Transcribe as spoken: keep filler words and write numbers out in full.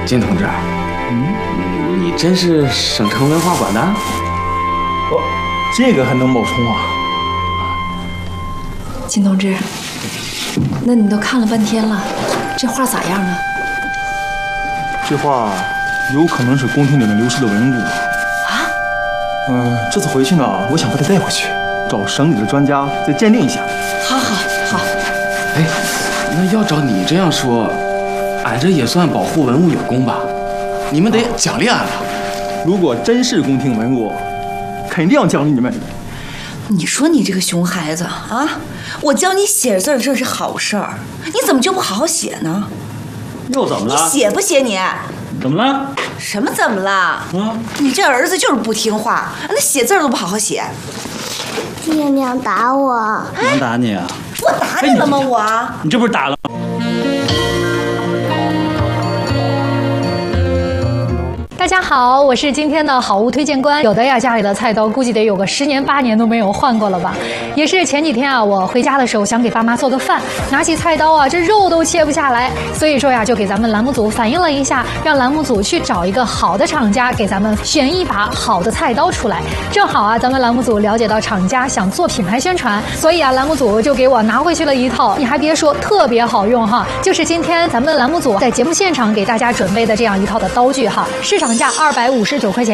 金同志，嗯，你真是省城文化馆的？ 哦，这个还能冒充啊？ 金同志，那你都看了半天了，这画咋样啊？ 这画有可能是宫廷里面流失的文物。 啊？ 嗯，这次回去呢，我想把它带回去，找省里的专家再鉴定一下。 好好好。 哎，那要照你这样说，俺这也算保护文物有功吧？你们得奖励俺了。 如果真是宫廷文物，肯定要奖励你们。 你说你这个熊孩子啊，我教你写字这是好事儿，你怎么就不好好写呢？ 又怎么了？ 你写不写你？ 怎么了？ 什么怎么了？ 啊！ 你这儿子就是不听话，那写字都不好好写。 爹娘打我， 能打你啊？ 我打你了吗？我？ 你这不是打了吗？ 大家好，我是今天的好物推荐官。有的呀，家里的菜刀估计得有个十年八年都没有换过了吧？也是前几天啊，我回家的时候想给爸妈做个饭，拿起菜刀啊，这肉都切不下来，所以说呀，就给咱们栏目组反映了一下，让栏目组去找一个好的厂家给咱们选一把好的菜刀出来。正好啊，咱们栏目组了解到厂家想做品牌宣传，所以啊，栏目组就给我拿回去了一套。你还别说，特别好用哈，就是今天咱们栏目组在节目现场给大家准备的这样一套的刀具哈，市场价二百五十九块钱。